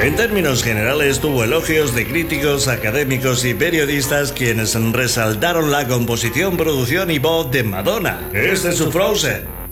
En términos generales, tuvo elogios de críticos, académicos y periodistas, quienes resaltaron la composición, producción y voz de Madonna. Este es su Frozen.